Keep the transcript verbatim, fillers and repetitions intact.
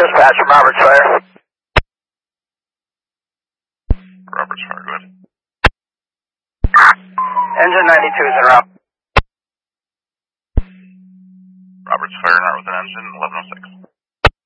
Dispatch from Roberts Fire. Roberts Fire, go ahead. Engine ninety-two is en route. Roberts Fire, not with an engine, eleven oh six.